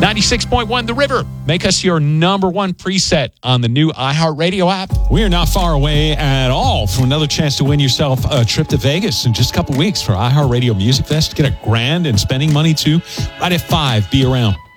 96.1 The River. Make us your number one preset on the new iHeartRadio app. We are not far away at all from another chance to win yourself a trip to Vegas in just a couple weeks for iHeartRadio Music Fest. Get a grand and spending money too. Right at 5. Be around.